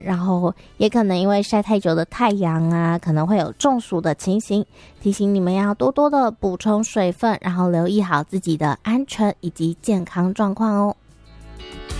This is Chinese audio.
然后也可能因为晒太久的太阳啊，可能会有中暑的情形，提醒你们要多多的补充水分，然后留意好自己的安全以及健康状况哦。